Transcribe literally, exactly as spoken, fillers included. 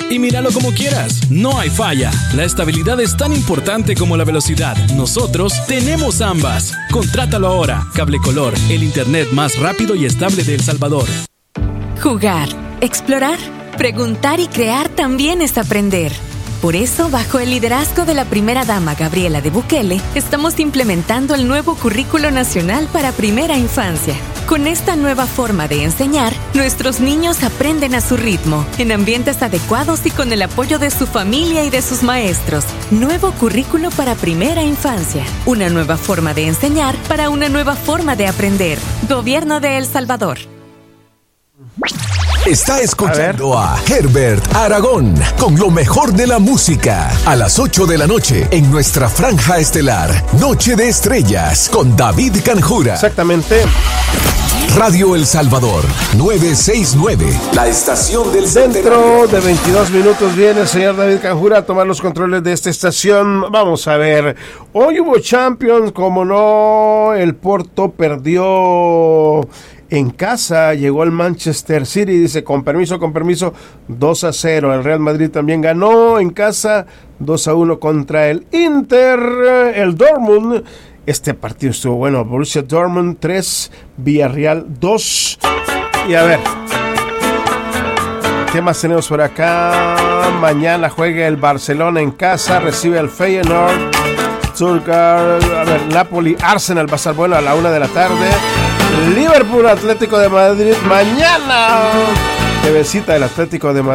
y míralo como quieras. No hay falla. La estabilidad es tan importante como la velocidad. Nosotros tenemos ambas. Contrátalo ahora. Cable Color, el internet más rápido y estable de El Salvador. Jugar, explorar, preguntar y crear también es aprender. Por eso, bajo el liderazgo de la primera dama Gabriela de Bukele, estamos implementando el nuevo Currículo Nacional para Primera Infancia. Con esta nueva forma de enseñar, nuestros niños aprenden a su ritmo, en ambientes adecuados y con el apoyo de su familia y de sus maestros. Nuevo Currículo para Primera Infancia. Una nueva forma de enseñar para una nueva forma de aprender. Gobierno de El Salvador. Está escuchando a, a Herbert Aragón con lo mejor de la música a las ocho de la noche en nuestra franja estelar Noche de Estrellas con David Canjura. Exactamente. Radio El Salvador novecientos sesenta y nueve, la estación del Dentro de veintidós minutos viene el señor David Canjura a tomar los controles de esta estación. Vamos a ver, hoy hubo Champions, como no, el Porto perdió en casa, llegó el Manchester City, dice con permiso, con permiso, dos a cero. El Real Madrid también ganó en casa, dos a uno contra el Inter. El Dortmund, este partido estuvo bueno, Borussia Dortmund tres, Villarreal dos. Y a ver, ¿qué más tenemos por acá? Mañana juega el Barcelona en casa, recibe al Feyenoord. Stuttgart, a ver, Napoli, Arsenal va a estar bueno a la una de la tarde. Liverpool, Atlético de Madrid, mañana. Que visita el Atlético de Madrid.